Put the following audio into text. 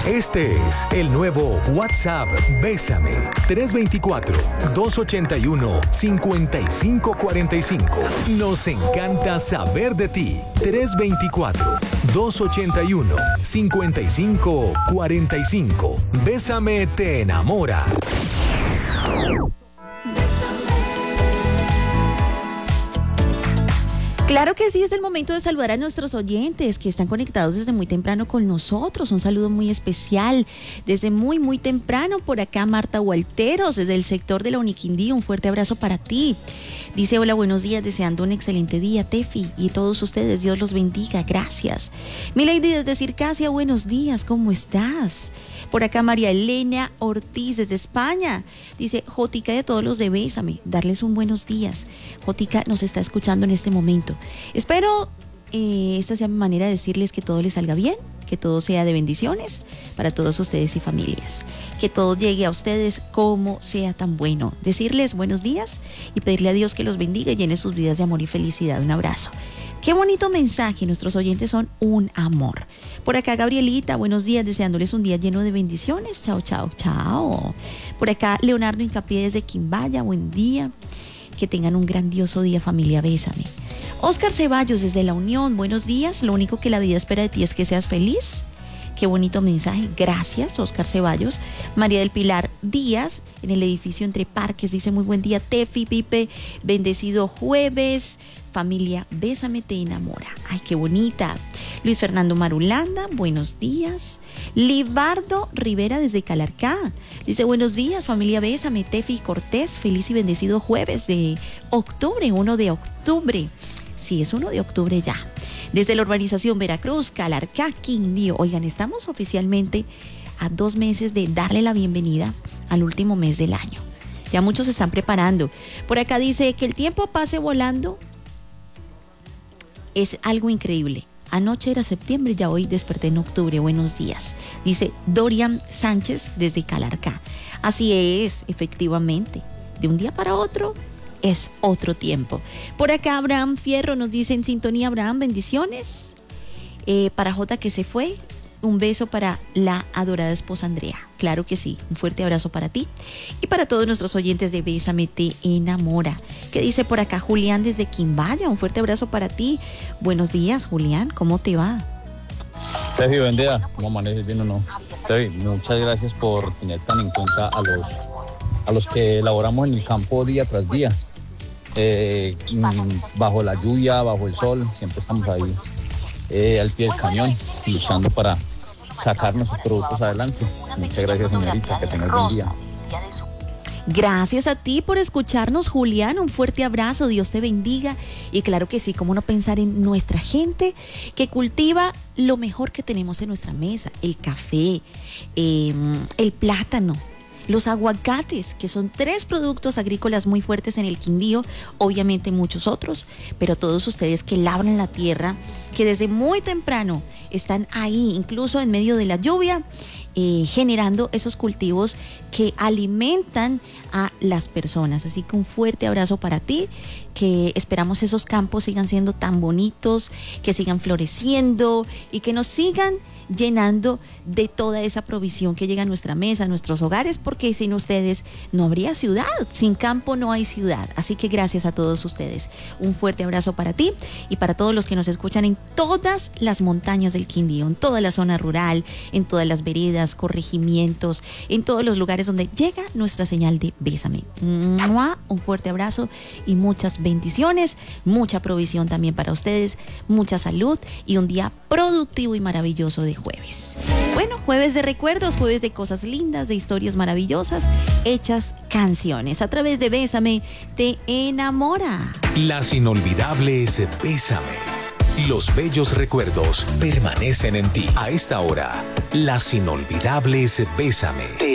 Este es el nuevo WhatsApp Bésame 324-281-5545. Nos encanta saber de ti. 324-281-5545. Bésame te enamora. Claro que sí, es el momento de saludar a nuestros oyentes que están conectados desde muy temprano con nosotros. Un saludo muy especial desde muy temprano. Por acá Marta Gualteros, desde el sector de la Uniquindío. Un fuerte abrazo para ti. Dice, hola, buenos días, deseando un excelente día, Tefi, y todos ustedes, Dios los bendiga, gracias. Milady desde Circasia, buenos días, ¿cómo estás? Por acá María Elena Ortiz desde España. Dice, Jotica y a todos los de Bésame, darles un buenos días. Jotica nos está escuchando en este momento. Espero esta sea mi manera de decirles que todo les salga bien, que todo sea de bendiciones para todos ustedes y familias. Que todo llegue a ustedes como sea tan bueno. Decirles buenos días y pedirle a Dios que los bendiga y llene sus vidas de amor y felicidad. Un abrazo. Qué bonito mensaje, nuestros oyentes son un amor. Por acá Gabrielita, buenos días, deseándoles un día lleno de bendiciones. Chao, chao, chao. Por acá Leonardo Hincapié desde Quimbaya, buen día. Que tengan un grandioso día, familia Bésame. Oscar Ceballos desde La Unión, buenos días. Lo único que la vida espera de ti es que seas feliz. Qué bonito mensaje, gracias Oscar Ceballos. María del Pilar Díaz, en el edificio Entre Parques, dice muy buen día, Tefi, Pipe, bendecido jueves. Familia Bésame te enamora. Ay, qué bonita. Luis Fernando Marulanda, buenos días. Libardo Rivera desde Calarcá. Dice, buenos días, familia Bésame, Tefi Cortés, feliz y bendecido jueves de octubre, 1 de octubre. Sí, es 1 de octubre ya. Desde la urbanización Veracruz, Calarcá, Quindío. Oigan, estamos oficialmente a 2 meses de darle la bienvenida al último mes del año. Ya muchos se están preparando. Por acá dice que el tiempo pase volando. Es algo increíble. Anoche era septiembre, ya hoy desperté en octubre. Buenos días. Dice Dorian Sánchez desde Calarcá. Así es, efectivamente. De un día para otro es otro tiempo. Por acá Abraham Fierro nos dice en sintonía, Abraham, bendiciones. Para Jota que se fue, un beso para la adorada esposa Andrea. Claro que sí, un fuerte abrazo para ti y para todos nuestros oyentes de Bésame te enamora. ¿Qué dice por acá Julián desde Quimbaya? Un fuerte abrazo para ti. Buenos días, Julián, ¿cómo te va? Tefi, buen día. ¿Cómo amaneces? ¿Bien o no? Tefi, muchas gracias por tener tan en cuenta a los que elaboramos en el campo día tras día. Bajo la lluvia, bajo el sol, siempre estamos ahí al pie del cañón, luchando para sacar nuestros productos adelante. Muchas gracias, señorita, que tengas buen día. Gracias a ti por escucharnos, Julián, un fuerte abrazo, Dios te bendiga. Y claro que sí, cómo no pensar en nuestra gente que cultiva lo mejor que tenemos en nuestra mesa, el café, el plátano, los aguacates, que son 3 productos agrícolas muy fuertes en el Quindío, obviamente muchos otros, pero todos ustedes que labran la tierra, que desde muy temprano están ahí, incluso en medio de la lluvia, generando esos cultivos que alimentan a las personas. Así que un fuerte abrazo para ti, que esperamos esos campos sigan siendo tan bonitos, que sigan floreciendo y que nos sigan llenando de toda esa provisión que llega a nuestra mesa, a nuestros hogares, porque sin ustedes no habría ciudad, sin campo no hay ciudad. Así que gracias a todos ustedes. Un fuerte abrazo para ti y para todos los que nos escuchan en todas las montañas del Quindío, en toda la zona rural, en todas las veredas, corregimientos, en todos los lugares donde llega nuestra señal de Bésame. Un fuerte abrazo y muchas bendiciones, mucha provisión también para ustedes, mucha salud y un día productivo y maravilloso de jueves. Bueno, jueves de recuerdos, jueves de cosas lindas, de historias maravillosas, hechas canciones. A través de Bésame te enamora. Las inolvidables Bésame. Los bellos recuerdos permanecen en ti. A esta hora, las inolvidables Bésame.